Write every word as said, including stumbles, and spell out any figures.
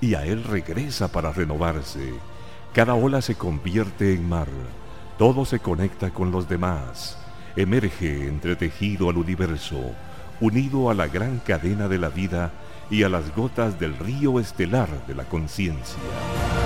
y a él regresa para renovarse. Cada ola se convierte en mar, todo se conecta con los demás, emerge entretejido al universo, unido a la gran cadena de la vida y a las gotas del río estelar de la conciencia.